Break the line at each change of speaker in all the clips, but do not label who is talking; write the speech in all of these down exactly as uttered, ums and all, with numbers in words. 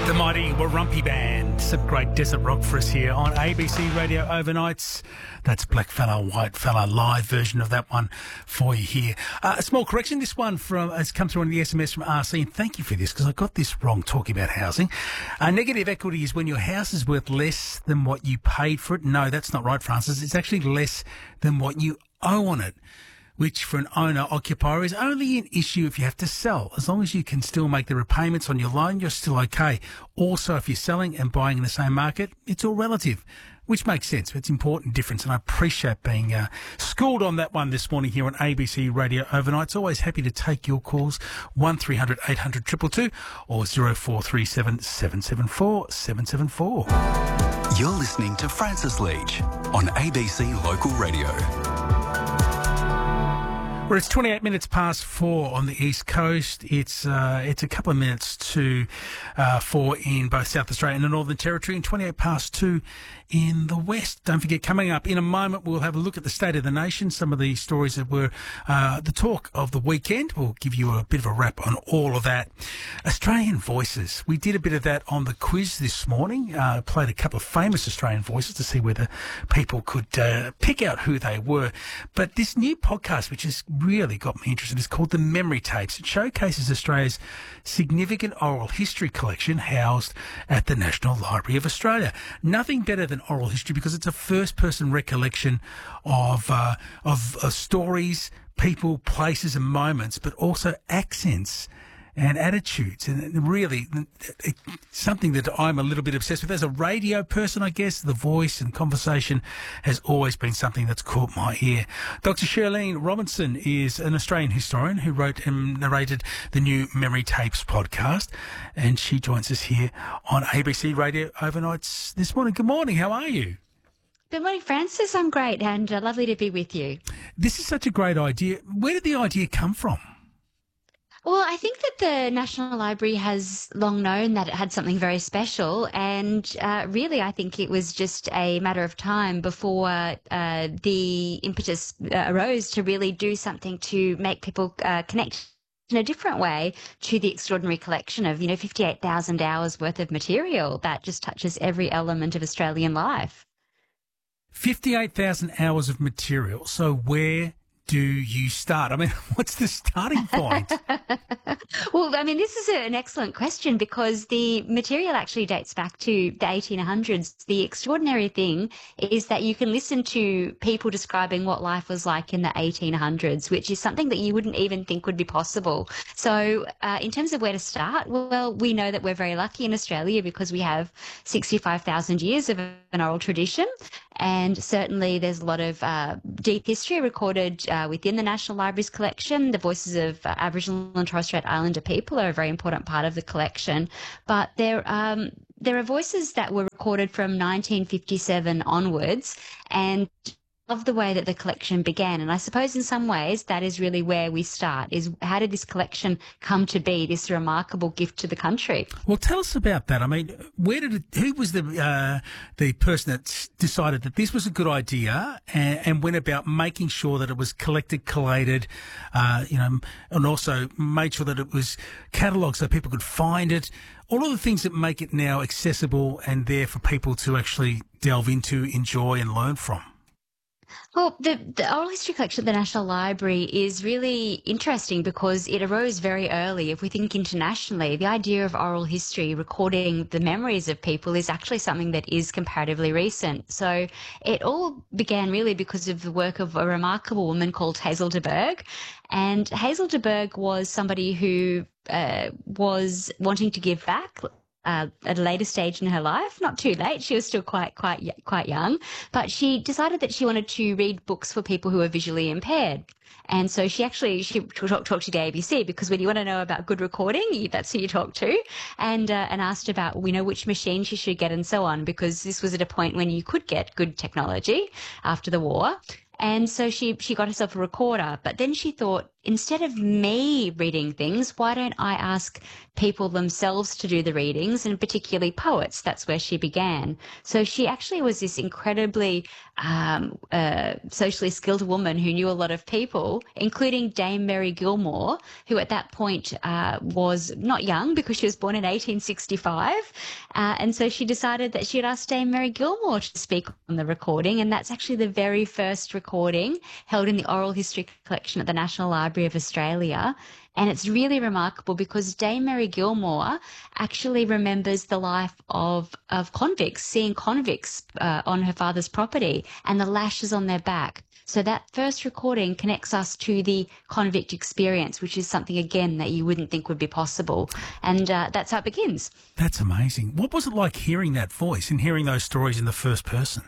The mighty Warumpi Band, some great desert rock for us here on A B C Radio Overnights. That's Blackfella, Whitefella, live version of that one for you here. Uh, a small correction, this one from has come through on the S M S from R C, and thank you for this because I got this wrong talking about housing. Uh, negative equity is when your house is worth less than what you paid for it. No, that's not right, Francis. It's actually less than what you owe on it, which for an owner-occupier is only an issue if you have to sell. As long as you can still make the repayments on your loan, you're still okay. Also, if you're selling and buying in the same market, it's all relative, which makes sense. It's an important difference, and I appreciate being uh, schooled on that one this morning here on A B C Radio Overnight. It's always happy to take your calls, one three hundred eight hundred two two two or zero four three seven seven seven four seven seven four.
You're listening to Francis Leach on A B C Local Radio.
Well, it's twenty-eight minutes past four on the East Coast. It's uh, it's a couple of minutes to uh, four in both South Australia and the Northern Territory, and twenty-eight past two in the West. Don't forget, coming up in a moment, we'll have a look at the state of the nation, some of the stories that were uh, the talk of the weekend. We'll give you a bit of a wrap on all of that. Australian voices. We did a bit of that on the quiz this morning. Uh, played a couple of famous Australian voices to see whether people could uh, pick out who they were. But this new podcast, which has really got me interested, is called The Memory Tapes. It showcases Australia's significant oral history collection housed at the National Library of Australia. Nothing better than oral history because it's a first-person recollection of, uh, of of stories, people, places and moments, but also accents and attitudes, and really it's something that I'm a little bit obsessed with. As a radio person, I guess, the voice and conversation has always been something that's caught my ear. Doctor Shirlene Robinson is an Australian historian who wrote and narrated the new Memory Tapes podcast, and she joins us here on A B C Radio Overnights this morning. Good morning, how are you?
Good morning, Francis. I'm great, and uh, lovely to be with you.
This is such a great idea. Where did the idea come from?
Well, I think that the National Library has long known that it had something very special, and uh, really I think it was just a matter of time before uh, the impetus uh, arose to really do something to make people uh, connect in a different way to the extraordinary collection of, you know, fifty-eight thousand hours worth of material that just touches every element of Australian life.
fifty-eight thousand hours of material. So where do you start? I mean, what's the starting point?
Well, I mean, this is an excellent question because the material actually dates back to the eighteen hundreds. The extraordinary thing is that you can listen to people describing what life was like in the eighteen hundreds, which is something that you wouldn't even think would be possible. So uh, in terms of where to start, well, we know that we're very lucky in Australia because we have sixty-five thousand years of an oral tradition. And certainly there's a lot of uh, deep history recorded uh, within the National Library's collection. The voices of uh, Aboriginal and Torres Strait Islander people are a very important part of the collection. But there, um, there are voices that were recorded from nineteen fifty-seven onwards, and love the way that the collection began. And I suppose in some ways that is really where we start, is how did this collection come to be, this remarkable gift to the country?
Well, tell us about that. I mean, where did it, who was the uh, the person that decided that this was a good idea and, and went about making sure that it was collected, collated, uh, you know, and also made sure that it was catalogued so people could find it? All of the things that make it now accessible and there for people to actually delve into, enjoy and learn from.
Well, the, the oral history collection at the National Library is really interesting because it arose very early. If we think internationally, the idea of oral history recording the memories of people is actually something that is comparatively recent. So it all began really because of the work of a remarkable woman called Hazel de Burgh. And Hazel de Burgh was somebody who uh, was wanting to give back Uh, at a later stage in her life, not too late. She was still quite, quite, quite young, but she decided that she wanted to read books for people who are visually impaired. And so she actually, she talked, talked to the A B C because when you want to know about good recording, you, that's who you talk to, and uh, and asked about, you know, which machine she should get and so on, because this was at a point when you could get good technology after the war. And so she, she got herself a recorder, but then she thought, instead of me reading things, why don't I ask people themselves to do the readings, and particularly poets? That's where she began. So she actually was this incredibly um, uh, socially skilled woman who knew a lot of people, including Dame Mary Gilmore, who at that point uh, was not young because she was born in eighteen sixty-five. Uh, and so she decided that she'd ask Dame Mary Gilmore to speak on the recording. And that's actually the very first recording held in the Oral History Collection at the National Library of Australia. And it's really remarkable because Dame Mary Gilmore actually remembers the life of, of convicts, seeing convicts uh, on her father's property and the lashes on their back. So that first recording connects us to the convict experience, which is something, again, that you wouldn't think would be possible. And uh, that's how it begins.
That's amazing. What was it like hearing that voice and hearing those stories in the first person?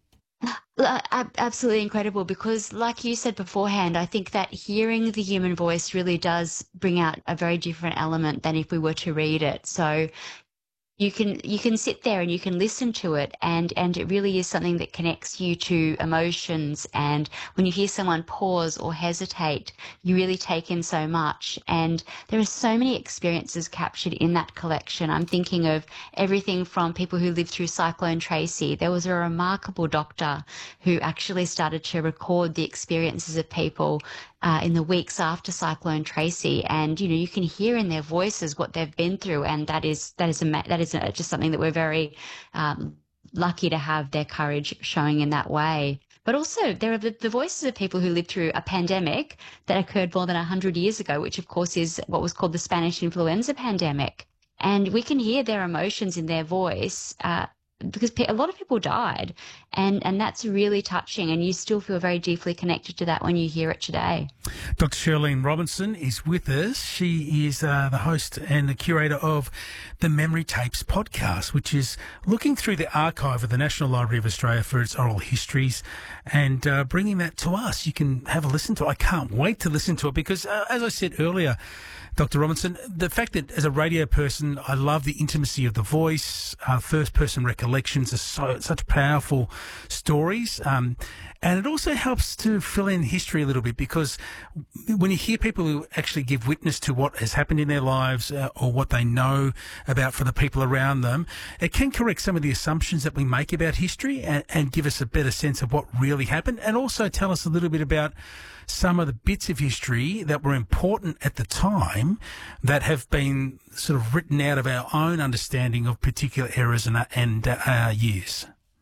Absolutely incredible, because like you said beforehand, I think that hearing the human voice really does bring out a very different element than if we were to read it. So you can you can sit there and you can listen to it, and and it really is something that connects you to emotions. And when you hear someone pause or hesitate, you really take in so much. And there are so many experiences captured in that collection. I'm thinking of everything from people who lived through Cyclone Tracy. There was a remarkable doctor who actually started to record the experiences of people Uh, in the weeks after Cyclone Tracy, and you know you can hear in their voices what they've been through, and that is that is a, that is a, just something that we're very um, lucky to have their courage showing in that way. But also there are the, the voices of people who lived through a pandemic that occurred more than one hundred years ago, which of course is what was called the Spanish influenza pandemic, and we can hear their emotions in their voice. Uh, because a lot of people died, and, and that's really touching, and you still feel very deeply connected to that when you hear it today.
Doctor Shirlene Robinson is with us. She is uh, the host and the curator of the Memory Tapes podcast, which is looking through the archive of the National Library of Australia for its oral histories and uh, bringing that to us. You can have a listen to it. I can't wait to listen to it because, uh, as I said earlier, Doctor Robinson, the fact that as a radio person, I love the intimacy of the voice. Uh, first-person recollections are so, such powerful stories. Um, and it also helps to fill in history a little bit, because when you hear people who actually give witness to what has happened in their lives uh, or what they know about for the people around them, it can correct some of the assumptions that we make about history and, and give us a better sense of what really happened, and also tell us a little bit about some of the bits of history that were important at the time that have been sort of written out of our own understanding of particular eras and, and uh, years.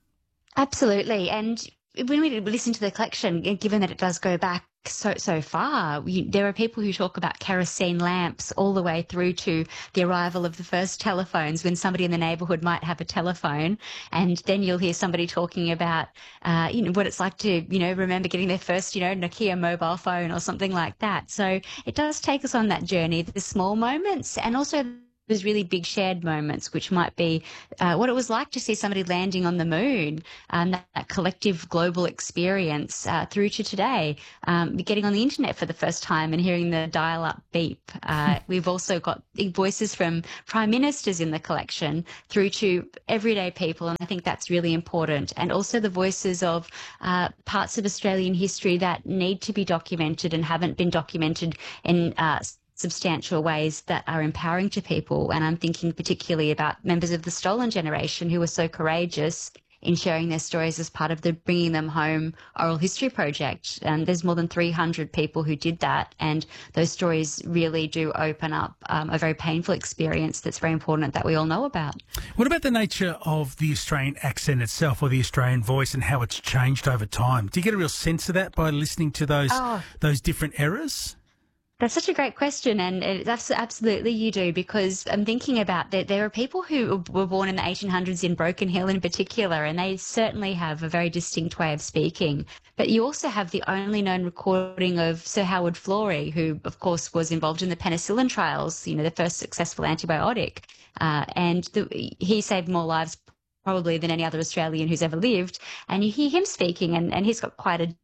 Absolutely. And when we listen to the collection, given that it does go back so so far, we, there are people who talk about kerosene lamps all the way through to the arrival of the first telephones, when somebody in the neighbourhood might have a telephone, and then you'll hear somebody talking about uh, you know what it's like to you know remember getting their first you know Nokia mobile phone or something like that. So it does take us on that journey, the small moments, and also those really big shared moments, which might be uh, what it was like to see somebody landing on the moon, um, that, that collective global experience, uh, through to today, um, getting on the internet for the first time and hearing the dial-up beep. Uh, we've also got voices from prime ministers in the collection through to everyday people, and I think that's really important. And also the voices of uh, parts of Australian history that need to be documented and haven't been documented in uh, substantial ways that are empowering to people. And I'm thinking particularly about members of the stolen generation who were so courageous in sharing their stories as part of the Bringing Them Home Oral History Project. And there's more than three hundred people who did that. And those stories really do open up um, a very painful experience that's very important that we all know about.
What about the nature of the Australian accent itself, or the Australian voice, and how it's changed over time? Do you get a real sense of that by listening to those
Oh.
those different eras?
That's such a great question, and it, that's absolutely you do, because I'm thinking about that there are people who were born in the eighteen hundreds in Broken Hill in particular, and they certainly have a very distinct way of speaking. But you also have the only known recording of Sir Howard Florey, who, of course, was involved in the penicillin trials, you know, the first successful antibiotic, uh, and the, he saved more lives probably than any other Australian who's ever lived. And you hear him speaking, and, and he's got quite a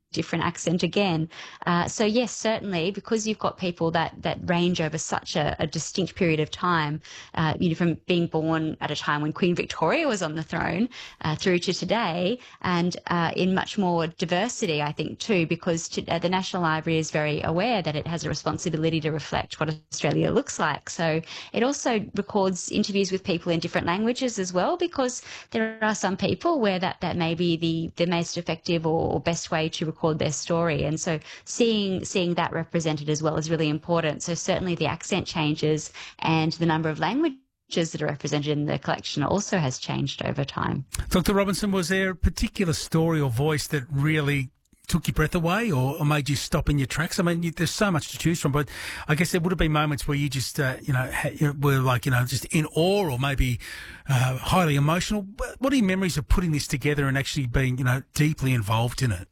different accent again. Uh, so yes, certainly, because you've got people that that range over such a, a distinct period of time, uh, you know, from being born at a time when Queen Victoria was on the throne uh, through to today, and uh, in much more diversity, I think, too, because to, uh, the National Library is very aware that it has a responsibility to reflect what Australia looks like. So it also records interviews with people in different languages as well, because there are some people where that, that may be the, the most effective or, or best way to record their story, and so seeing seeing that represented as well is really important. So certainly the accent changes, and the number of languages that are represented in the collection also has changed over time.
Doctor Robinson, was there a particular story or voice that really took your breath away, or, or made you stop in your tracks? I mean, you, there's so much to choose from, but I guess there would have been moments where you just, uh, you know, ha- were like, you know, just in awe, or maybe uh, highly emotional. What are your memories of putting this together and actually being, you know, deeply involved in it?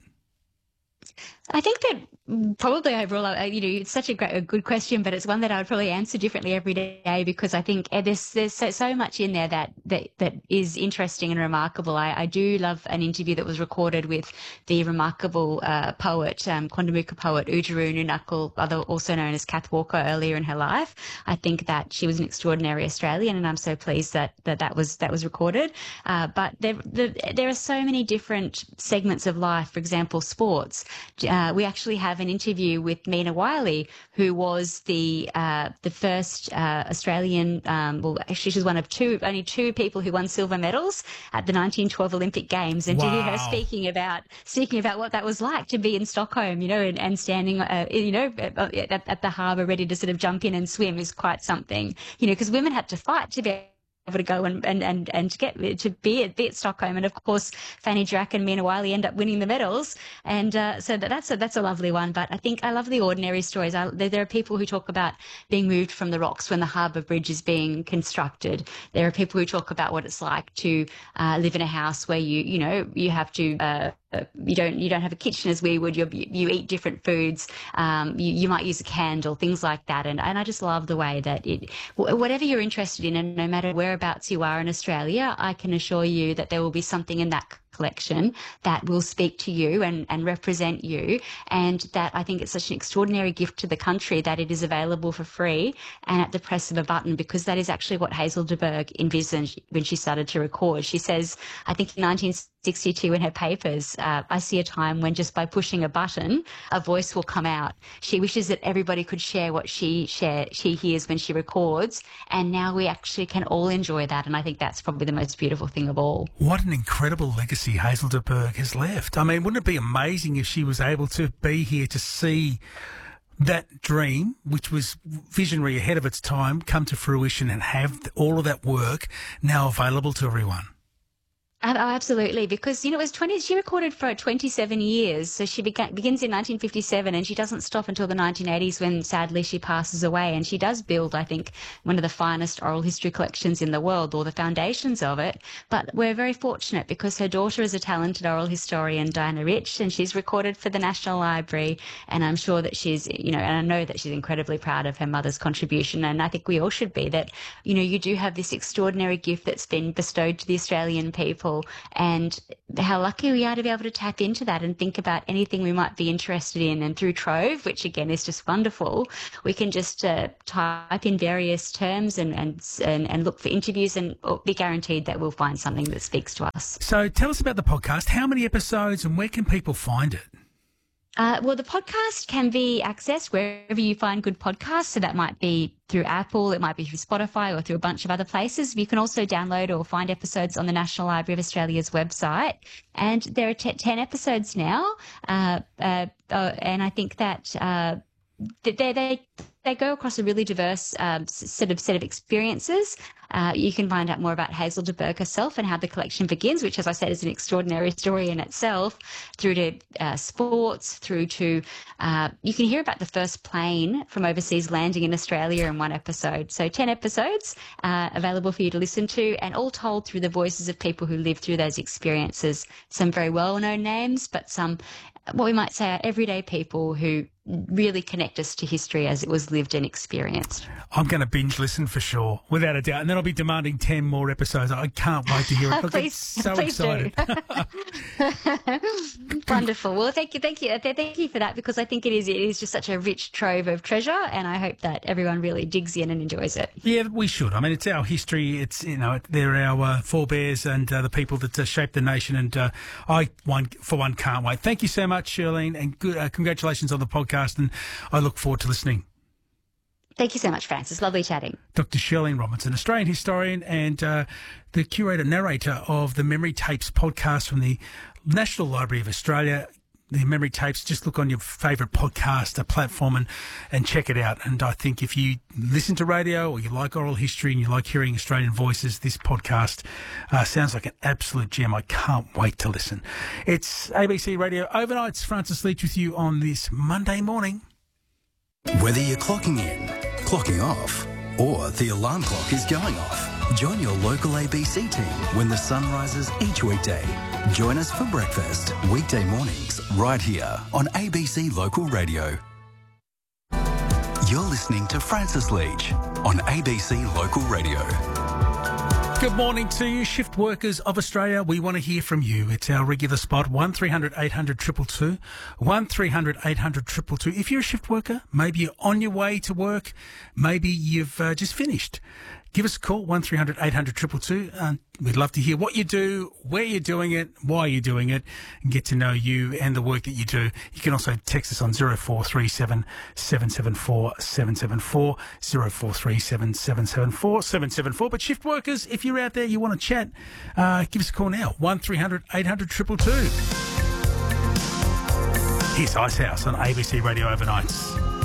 I think that probably overall, uh, you know, it's such a great, a good question, but it's one that I would probably answer differently every day, because I think uh, there's there's so, so much in there that that, that is interesting and remarkable. I, I do love an interview that was recorded with the remarkable uh, poet, um, Quandamooka poet Oodgeroo Noonuccal, other also known as Kath Walker, earlier in her life. I think that she was an extraordinary Australian, and I'm so pleased that that, that was that was recorded. Uh, but there the, there are so many different segments of life. For example, sports. Uh, we actually have an interview with Mina Wiley, who was the uh, the first uh, Australian. Um, well, actually, she's one of two, only two people who won silver medals at the nineteen twelve Olympic Games. And wow. To hear her speaking about speaking about what that was like to be in Stockholm, you know, and, and standing, uh, you know, at, at the harbour ready to sort of jump in and swim is quite something, you know, because women had to fight to be able to go and, and, and, and to get to be at, be at Stockholm. And of course, Fanny Drack and Mina Wiley end up winning the medals. And uh, so that, that's a, that's a lovely one. But I think I love the ordinary stories. I, there, there are people who talk about being moved from the rocks when the harbour bridge is being constructed. There are people who talk about what it's like to uh, live in a house where you, you know, you have to, uh, Uh, you don't you don't have a kitchen as we would. You you eat different foods. Um, you, you might use a candle, things like that. And and I just love the way that it, whatever you're interested in, and no matter whereabouts you are in Australia, I can assure you that there will be something in that collection that will speak to you and, and represent you, and that I think it's such an extraordinary gift to the country that it is available for free and at the press of a button, because that is actually what Hazel de Burgh envisaged when she started to record. She says, I think in nineteen sixty-two in her papers, uh, I see a time when just by pushing a button, a voice will come out. She wishes that everybody could share what she share, she hears when she records, and now we actually can all enjoy that, and I think that's probably the most beautiful thing of all.
What an incredible legacy Hazel de Burgh has left. I mean, wouldn't it be amazing if she was able to be here to see that dream, which was visionary ahead of its time, come to fruition and have all of that work now available to everyone?
Oh, absolutely, because, you know, it was twenty, she recorded for twenty-seven years. So she began, begins in nineteen fifty-seven, and she doesn't stop until the nineteen eighties when, sadly, she passes away. And she does build, I think, one of the finest oral history collections in the world, or the foundations of it. But we're very fortunate because her daughter is a talented oral historian, Diana Rich, and she's recorded for the National Library. And I'm sure that she's, you know, and I know that she's incredibly proud of her mother's contribution. And I think we all should be, that, you know, you do have this extraordinary gift that's been bestowed to the Australian people. And how lucky we are to be able to tap into that and think about anything we might be interested in. And through Trove, which again is just wonderful, we can just uh, type in various terms and, and and and look for interviews, and be guaranteed that we'll find something that speaks to us.
So tell us about the podcast. How many episodes, and where can people find it?
Uh, well, the podcast can be accessed wherever you find good podcasts. So that might be through Apple, it might be through Spotify, or through a bunch of other places. You can also download or find episodes on the National Library of Australia's website. And there are t- ten episodes now. Uh, uh, uh, and I think that uh, they, they, they go across a really diverse um, set of set of experiences. Uh, you can find out more about Hazel de Burgh herself and how the collection begins, which, as I said, is an extraordinary story in itself, through to uh, sports, through to uh, you can hear about the first plane from overseas landing in Australia in one episode. So ten episodes uh, available for you to listen to, and all told through the voices of people who lived through those experiences. Some very well-known names, but some, what we might say, are everyday people who really connect us to history as it was lived and experienced.
I'm going to binge listen for sure, without a doubt. And then I'll be demanding ten more episodes. I can't wait to hear it. Look,
please,
so
please
excited.
Wonderful. Well, thank you, thank you, thank you for that, because I think it is it is just such a rich trove of treasure, and I hope that everyone really digs in and enjoys it.
Yeah, we should. I mean, it's our history. It's, you know, they're our uh, forebears and uh, the people that uh, shaped the nation. And uh, I, one for one, can't wait. Thank you so much, Shirlene, and good, uh, congratulations on the podcast. And I look forward to listening.
Thank you so much, Francis. Lovely chatting.
Doctor Shirlene Robinson, Australian historian and uh, the curator narrator of the Memory Tapes podcast from the National Library of Australia. The Memory Tapes, just look on your favourite podcast platform and, and check it out. And I think if you listen to radio or you like oral history and you like hearing Australian voices, this podcast uh, sounds like an absolute gem. I can't wait to listen. It's A B C Radio Overnights. Francis Leach with you on this Monday morning.
Whether you're clocking in, clocking off, or the alarm clock is going off, join your local A B C team when the sun rises each weekday. Join us for breakfast, weekday mornings, right here on A B C Local Radio. You're listening to Francis Leach on A B C Local Radio.
Good morning to you, shift workers of Australia. We want to hear from you. It's our regular spot, one three hundred eight hundred two two two, one three hundred eight hundred two two two. If you're a shift worker, maybe you're on your way to work, maybe you've uh, just finished, give us a call, one three hundred eight hundred two two two. Uh, we'd love to hear what you do, where you're doing it, why you're doing it, and get to know you and the work that you do. You can also text us on zero four three seven, seven seven four, seven seven four, zero four three seven, seven seven four, seven seven four. But shift workers, if you're out there, you want to chat, uh, give us a call now, one three hundred eight hundred two two two. Here's Icehouse on A B C Radio Overnights.